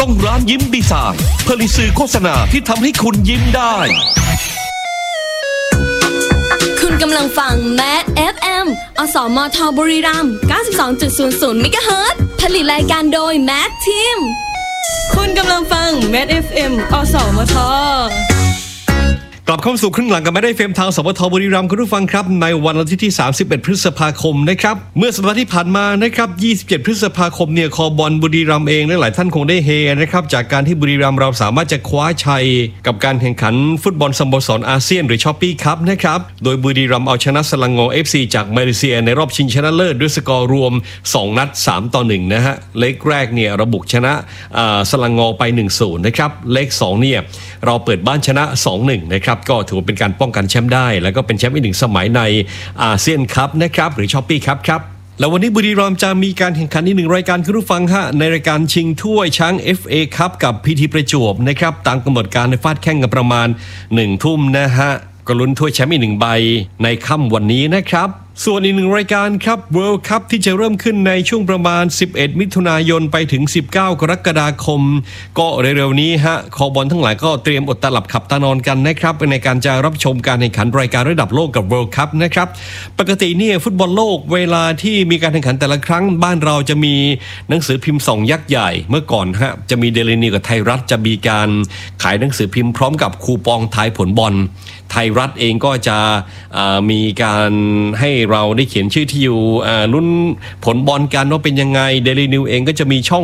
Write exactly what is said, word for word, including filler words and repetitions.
ต้องร้านยิ้มดีไซน์ผลิตสื่อโฆษณาที่ทำให้คุณยิ้มได้คุณกำลังฟัง แมท เอฟ เอ็ม อสมทบุรีรัมย์ เก้าสิบสองจุดศูนย์ศูนย์ เมกะเฮิรตซ์ ผลิตรายการโดย แมท ทีมคุณกำลังฟัง แมท เอฟ เอ็ม อสมทกลับเข้าสู่ครึ่งหลังกับแมท เอฟ เอ็ม ทางสปทบุรีรัมย์คุณผู้ฟังครับในวันอาทิตย์ที่สามสิบเอ็ดพฤษภาคมนะครับเมื่อสัปดาห์ที่ผ่านมานะครับยี่สิบเจ็ดพฤษภาคมเนี่ยคอบอลบุรีรัมย์เองและหลายท่านคงได้เฮนะครับจากการที่บุรีรัมย์เราสามารถจะคว้าชัยกับการแข่งขันฟุตบอลสโมสรอาเซียนหรือช้อปปี้คัพนะครับโดยบุรีรัมย์เอาชนะสลังงอ เอฟ ซี จากมาเลเซียในรอบชิงชนะเลิศด้วยสกอร์รวมสองนัดสามต่อหนึ่งนะฮะเล็กแรกเนี่ยเราบุกชนะสลังงอไป หนึ่งศูนย์ นะครับเล็กสองเนี่ยเราเปิดบ้านชนะ สองหนึ่ง นะครับก็ถือว่าเป็นการป้องกันแชมป์ได้แล้วก็เป็นแชมป์อีกหนึ่งสมัยในอาเซียนคัพนะครับหรือช้อปปี้คัพครับแล้ววันนี้บุรีรัมย์จะมีการแข่งขันอีกหนึ่งรายการคุณผู้ฟังฮะในรายการชิงถ้วยช้าง เอฟ เอ Cup กับ พี ที ประจวบนะครับตามกำหนดการในฟาดแข่งกันประมาณหนึ่งทุ่มนะฮะก็ลุ้นถ้วยแชมป์อีกหนึ่งใบในค่ำวันนี้นะครับส่วนอีกหนึ่งรายการครับ World Cup ที่จะเริ่มขึ้นในช่วงประมาณสิบเอ็ดมิถุนายนไปถึงสิบเก้ากรกฎาคมก็เร็วๆนี้ฮะคอบอลทั้งหลายก็เตรียมอดตาหลับขับตานอนกันนะครับในการจะรับชมการแข่งขันรายการระดับโลกกับ World Cup นะครับปกติเนี่ยฟุตบอลโลกเวลาที่มีการแข่งขันแต่ละครั้งบ้านเราจะมีหนังสือพิมพ์สองยักษ์ใหญ่เมื่อก่อนฮะจะมีเดลินิวกับไทยรัฐจะมีการขายหนังสือพิมพ์พร้อมกับคูปองทายผลบอลไทยรัฐเองก็จะมีการให้เราได้เขียนชื่อที่อยู่ลุ้นผลบอลกันว่าเป็นยังไงเดลินิวเองก็จะมีช่อง